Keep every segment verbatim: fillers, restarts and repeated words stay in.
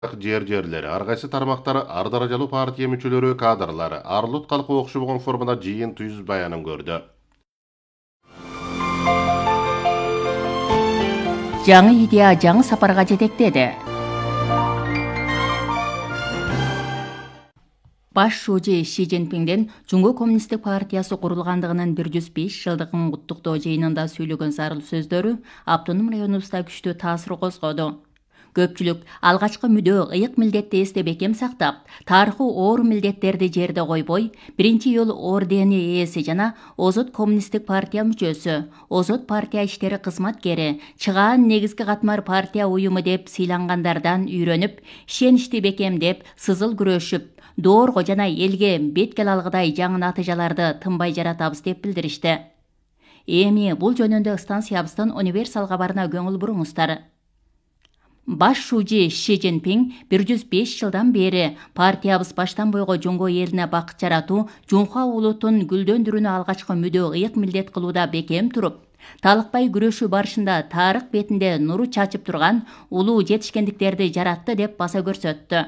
жер-жерлери, ар кайсы тармактары, ар даражалуу партия мүчөлөрү, кадрлары Арлут калкы окшу болгон формада жыйын түз баянын көрдү. Жаңы идея жаңы сапарга жетектеди. Баш шүүжи Ши Цзиньпиндин Жунго коммунисттик партиясы курулгандыгынын бир жүз беш жылдыгын куттуктоо жыйынында сүйлөгөн зарыл сөздөрү автоном районубузда күчтүү таасир козгоду. Көпчүлүк алгачкы мүдөө ыйык милдетти эстеп бекем сактап, тарыхый оор милдеттерди жерде койбой, биринчи жол ордени ээси жана Озот коммунисттик партия мүчөсү, Озот партия иштери кызматкери, чыгаан негизги катмар партия уюму деп сыйлангандардан үйрөнүп, ишеничти бекемдеп, сызыл күрөшүп, доорго жана элге бет кел алгыдай жаңы натыйжаларды тынбай жаратабыз деп билдиришти. Эми бул жөнүндө станциябыздын универсал кабарына көңүл буруңуздар. Баш шүүжи Ши Цзиньпин бир жүз беш жылдан бери партиябыз баштан бойго Жунго элине бакыт жаратуу, Жунхва улутун гүлдөндүрүүнү алгачкы мүдөө ыйык милдет кылууда бекем туруп, талыкпай күрөшүү барышында тарых бетинде нуру чачып турган улуу жетишкендиктерди жаратты деп баса көрсөттү.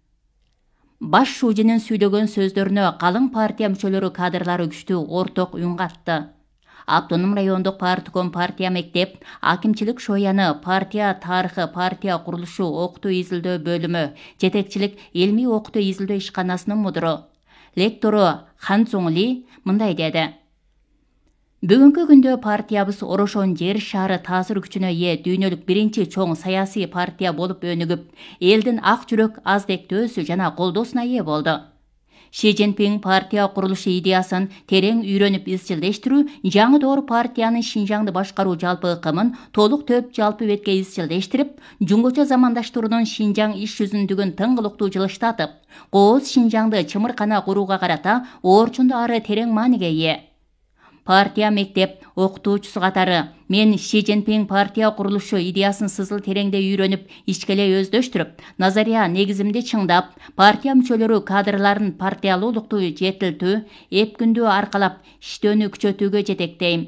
Баш шүүжүнүн сүйлөгөн сөздөрүнө калың партия мүчөлөрү, кадрлары күчтүү орток үн катты. Автоном райондук партком партия мектеп, акимчилик шояны, партия тарыхы, партия курулушу окутуу изилдөө бөлүмү, жетекчилик илмий окутуу изилдөө ишканасынын мудуру, лектору Хан Цзуң Ли мындай деди. Бүгүнкү күндө партиябыз Орошон жер шаары таасир күчүнө ээ дүйнөлүк биринчи чоң саясий партия болуп өнүгүп, элдин ак жүрөк аздектөөсү жана колдоосуна ээ болду. Ши Цзиньпин партия курулушу идеясын терең үйрөнүп изчилдештирүү, жаңы доор партиянын Шинжаңды башкаруу жалпы ыкымын толук төп жалпы бетке изчилдештирип, жунгочо замандаштыруунун Шинжаң иш жүзүндүгүн тыңгылыктуу жылыштатып, кооз Шинжаңды чымыркана курууга карата орчунду ары терең мааниге ээ. Партия мектеп окутуучусу катары мен Ши Цзиньпин партия курулушу идеясын сызыл тереңде үйрөнүп, ичкеле өздөштүрүп, назария негизимди чыңдап, партия мүчөлөрү, кадрларын партиялуулукту жетилтүү, эпкүндүү аркалап иштөөнү күчөтүүгө жетектейм.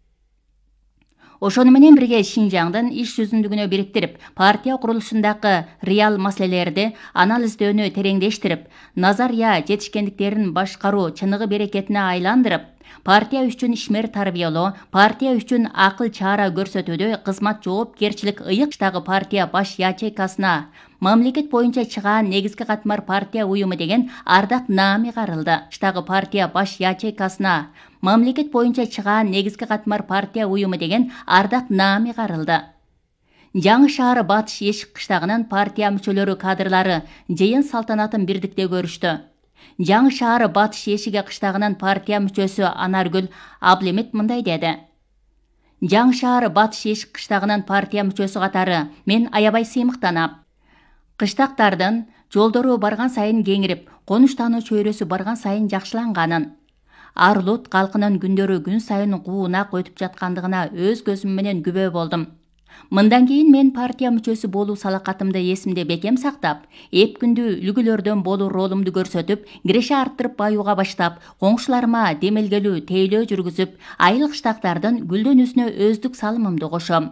Ошону менен бирге Шинжаңдын иш жүзүндүгүнө бириктирип, партия курулушундагы реал маселелерди анализдөөнү тереңдештирип, назария жетишкендиктерин башкаруу чыныгы берекетине айландырып, партия үчүн ишмер тарбиялоо, партия үчүн акыл чара көрсөтүүдө кызмат жоопкерчилик ыйыктагы партия баш ячейкасына мамлекет боюнча чыгаан негизги катмар партия уюму деген ардак наами карылды. Штагы партия баш ячейкасына мамлекет боюнча чыгаан негизги катмар партия уюму деген ардак наами карылды. Жаңы шаар Батыш Эшик кыштагынын партия мүчөлөрү, кадрлары жыйын салтанатын бирдикте көрүштү. Жаңы шаары Батыш Эшиги кыштагынын партия мүчөсү Анаргүл Аблемет мындай деди. Жаңы шаары Батыш Эшик кыштагынын партия мүчөсү катары мен аябай сыймыктанам. Кыштактардын жолдору барган сайын кеңирип, конуштануу чөйрөсү барган сайын жакшыланганын, Арлут калкынын күндөрү күн сайын куунак өтүп жаткандыгына өз көзүм менен күбө болдум. Мындан кийин мен партия мүчөсү болуу салакатымды эсимде бекем сактап, эпкүндүү үлгүлөрдөн болуу ролумду көрсөтүп, киреше арттырып баюуга баштап, коңшуларыма демелгелүү тейлөө жүргүзүп, айыл кыштактардын гүлдөнүүсүнө өздүк салымымды кошом.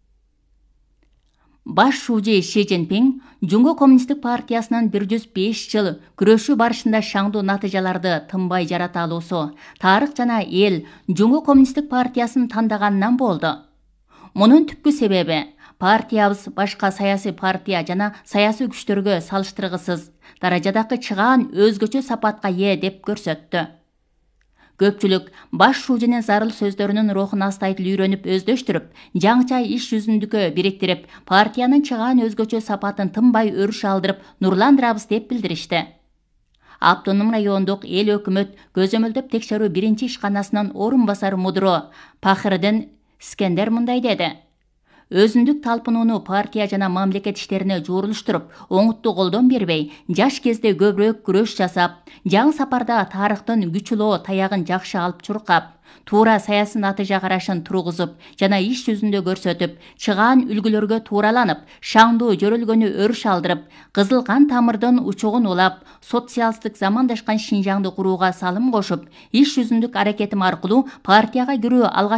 Баш шүүжи Ши Цзиньпин Жунго коммунисттик партиясынын бир жүз беш жыл күрөшүү барышында шаңдуу натыйжаларды тынбай жарата алуусу, тарых жана эл Жунго коммунисттик партиясын тандаганынан болду. Мунун түпкү себеби партиябыз башка саясий партия жана саясий күчтөргө салыштыргысыз даражадагы чыгаан өзгөчө сапатка ээ деп көрсөттү. Көпчүлүк баш шүүжүнүн зарыл сөздөрүнүн рухун астайтыл үйрөнүп, өздөштүрүп, жаңыча иш жүзүндүккө бириктирип, партиянын чыгаан өзгөчө сапатын тынбай өрүш алдырып, нурландырабыз деп билдиришти. Автоном райондук эл өкмөт көзөмөлдөп текшерүү биринчи ишканасынын орун басары мудуру Пахырдын Скендер мындай деди. Өзүндүк талпынууну партия жана мамлекет иштерине жуурулуштуруп, оңуттуу колдон бербей, жаш кезде көбүрөөк күрөш жасап, жаңы сапарда тарыхтын күчүлөө таягын жакшы алып чуркап, туура саясий натыйжа карашын тургузуп жана иш жүзүндө көрсөтүп, чыгаан үлгүлөргө туураланып, шаңдуу жөрөлгөнү өрүш алдырып, кызыл кан тамырдын учугун улап, социалисттик замандашкан Шинжаңды курууга салым кошуп, иш жүзүндүк аракетим аркылуу партияга кирүү алгач